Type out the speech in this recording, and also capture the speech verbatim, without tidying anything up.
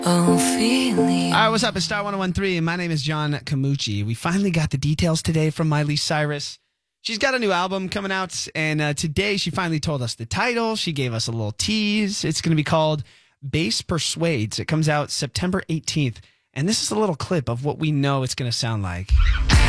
Oh, feeling. All right, what's up? It's Star one oh one three, and my name is John Camucci. We finally got the details today from Miley Cyrus. She's got a new album coming out, and uh, today she finally told us the title. She gave us a little tease. It's going to be called Bass Persuades. It comes out September eighteenth, and this is a little clip of what we know it's going to sound like.